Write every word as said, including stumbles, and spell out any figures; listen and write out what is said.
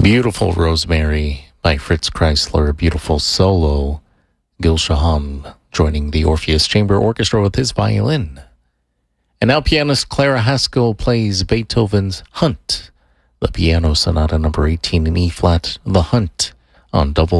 Beautiful Rosemary by Fritz Kreisler, a beautiful solo. Gil Shaham joining the Orpheus Chamber Orchestra with his violin. And now pianist Clara Haskell plays Beethoven's Hunt, the piano sonata number eighteen in E-flat, The Hunt, on double